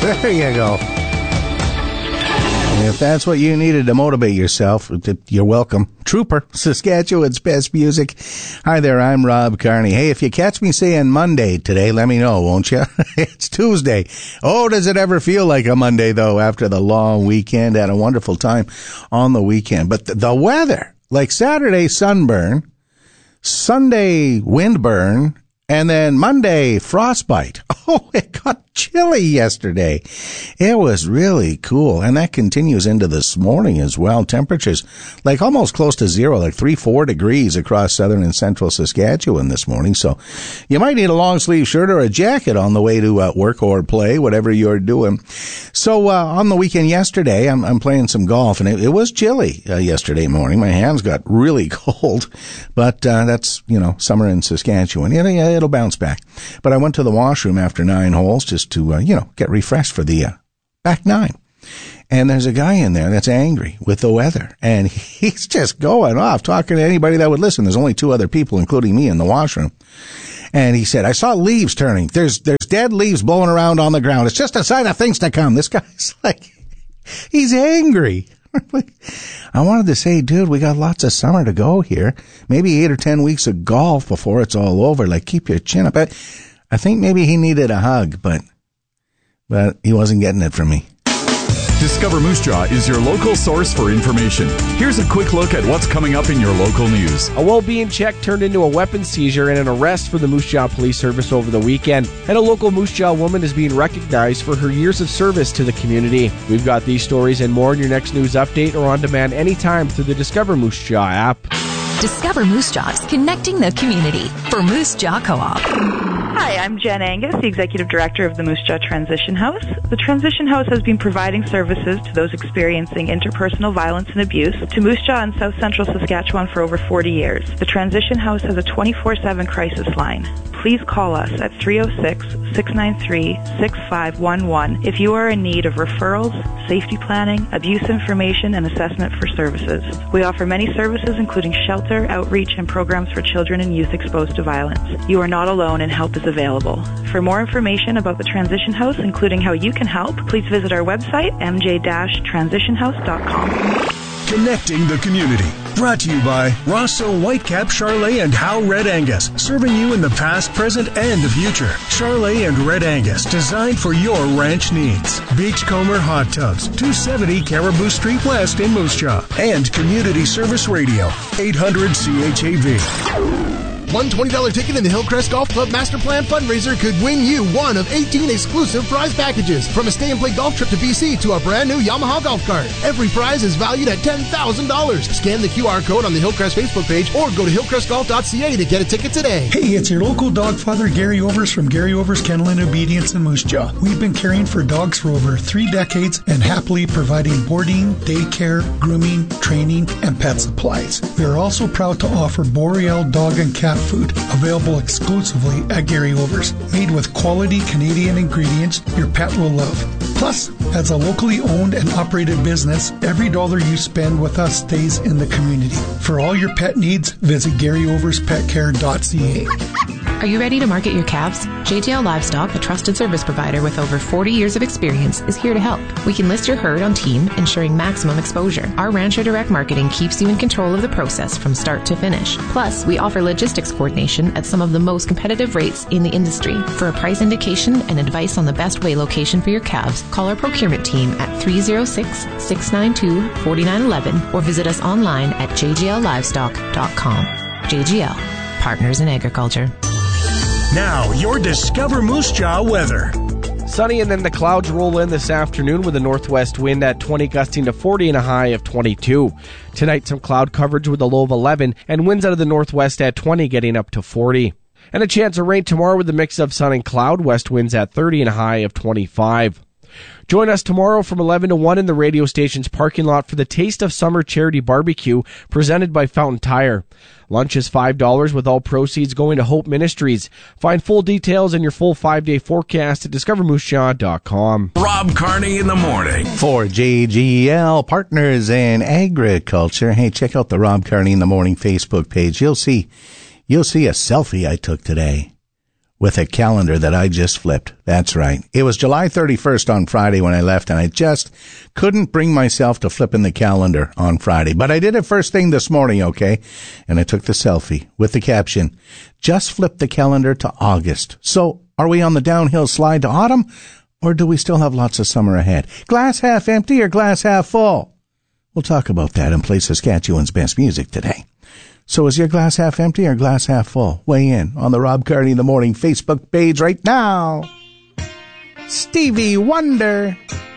There you go. If that's what you needed to motivate yourself, you're welcome. Trooper, Saskatchewan's best music. Hi there, I'm Rob Carney. Hey, if you catch me saying Monday today, let me know, won't you? It's Tuesday. Oh, does it ever feel like a Monday, though, after the long weekend? Had a wonderful time on the weekend. But the weather, like Saturday, sunburn, Sunday, windburn, and then Monday, frostbite. Oh, it got chilly yesterday. It was really cool. And that continues into this morning as well. Temperatures like almost close to zero, like 3-4 degrees across southern and central Saskatchewan this morning. So you might need a long sleeve shirt or a jacket on the way to work or play, whatever you're doing. So on the weekend yesterday, I'm playing some golf, and it was chilly yesterday morning. My hands got really cold, but that's, summer in Saskatchewan. It'll bounce back. But I went to the washroom after 9 holes just to, get refreshed for the back 9. And there's a guy in there that's angry with the weather, and he's just going off, talking to anybody that would listen. There's only 2 other people, including me, in the washroom. And he said, I saw leaves turning. There's dead leaves blowing around on the ground. It's just a sign of things to come. This guy's like, he's angry. I wanted to say, dude, we got lots of summer to go here. Maybe 8 or 10 weeks of golf before it's all over. Like, keep your chin up. I think maybe he needed a hug, but he wasn't getting it from me. Discover Moose Jaw is your local source for information. Here's a quick look at what's coming up in your local news. A well-being check turned into a weapons seizure and an arrest for the Moose Jaw Police Service over the weekend. And a local Moose Jaw woman is being recognized for her years of service to the community. We've got these stories and more in your next news update or on demand anytime through the Discover Moose Jaw app. Discover Moose Jaws, connecting the community for Moose Jaw Co-op. Hi, I'm Jen Angus, the Executive Director of the Moose Jaw Transition House. The Transition House has been providing services to those experiencing interpersonal violence and abuse to Moose Jaw in South Central Saskatchewan for over 40 years. The Transition House has a 24/7 crisis line. Please call us at 306-693-6511 if you are in need of referrals, safety planning, abuse information, and assessment for services. We offer many services including shelter, outreach, and programs for children and youth exposed to violence. You are not alone and help is available. For more information about the Transition House, including how you can help, please visit our website, mj-transitionhouse.com. Connecting the community. Brought to you by Rosso Whitecap, Charolais, and Howe Red Angus. Serving you in the past, present, and the future. Charolais and Red Angus, designed for your ranch needs. Beachcomber Hot Tubs, 270 Caribou Street West in Moose Jaw. And Community Service Radio, 800 CHAV. One $20 ticket in the Hillcrest Golf Club Master Plan fundraiser could win you one of 18 exclusive prize packages, from a stay-and-play golf trip to BC to a brand-new Yamaha golf cart. Every prize is valued at $10,000. Scan the QR code on the Hillcrest Facebook page or go to hillcrestgolf.ca to get a ticket today. Hey, it's your local dog father, Gary Overs from Gary Overs Kennel and Obedience in Moose Jaw. We've been caring for dogs for over 3 decades and happily providing boarding, daycare, grooming, training, and pet supplies. We are also proud to offer Boreal dog and cat food, available exclusively at Gary Overs. Made with quality Canadian ingredients your pet will love. Plus, as a locally owned and operated business, every dollar you spend with us stays in the community. For all your pet needs, visit GaryOversPetCare.ca. Are you ready to market your calves? JGL Livestock, a trusted service provider with over 40 years of experience, is here to help. We can list your herd on team, ensuring maximum exposure. Our Rancher Direct Marketing keeps you in control of the process from start to finish. Plus, we offer logistics coordination at some of the most competitive rates in the industry. For a price indication and advice on the best weigh location for your calves, call our procurement team at 306-692-4911 or visit us online at jgllivestock.com. JGL, Partners in Agriculture. Now, your Discover Moose Jaw weather. Sunny, and then the clouds roll in this afternoon with a northwest wind at 20 gusting to 40 and a high of 22. Tonight, some cloud coverage with a low of 11 and winds out of the northwest at 20 getting up to 40. And a chance of rain tomorrow with a mix of sun and cloud, west winds at 30 and a high of 25. Join us tomorrow from 11 to 1 in the radio station's parking lot for the Taste of Summer Charity Barbecue presented by Fountain Tire. Lunch is $5 with all proceeds going to Hope Ministries. Find full details and your full 5-day forecast at discovermoosejaw.com. Rob Carney in the morning. For JGL, Partners in Agriculture. Hey, check out the Rob Carney in the Morning Facebook page. You'll see a selfie I took today with a calendar that I just flipped. That's right. It was July 31st on Friday when I left, and I just couldn't bring myself to flip in the calendar on Friday. But I did it first thing this morning, okay? And I took the selfie with the caption, just flip the calendar to August. So are we on the downhill slide to autumn, or do we still have lots of summer ahead? Glass half empty or glass half full? We'll talk about that and play Saskatchewan's best music today. So is your glass half empty or glass half full? Weigh in on the Rob Carney in the Morning Facebook page right now. Stevie Wonder.